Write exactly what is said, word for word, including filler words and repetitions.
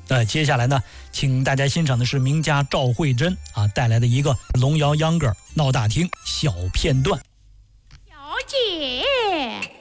呃，接下来呢，请大家欣赏的是名家赵慧珍啊带来的一个龙窑秧歌闹大厅小片段。 小姐。